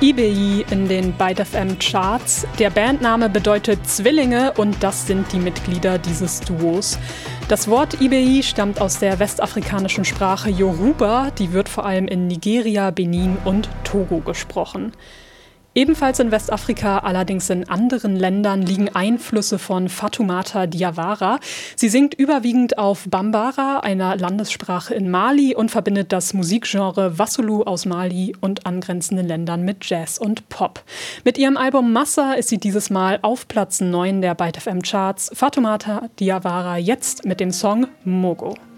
IBI in den Byte FM Charts. Der Bandname bedeutet Zwillinge und das sind die Mitglieder dieses Duos. Das Wort IBI stammt aus der westafrikanischen Sprache Yoruba, die wird vor allem in Nigeria, Benin und Togo gesprochen. Ebenfalls in Westafrika, allerdings in anderen Ländern, liegen Einflüsse von Fatoumata Diawara. Sie singt überwiegend auf Bambara, einer Landessprache in Mali, und verbindet das Musikgenre Wassoulou aus Mali und angrenzenden Ländern mit Jazz und Pop. Mit ihrem Album Massa ist sie dieses Mal auf Platz 9 der Byte FM Charts. Fatoumata Diawara jetzt mit dem Song Mogo.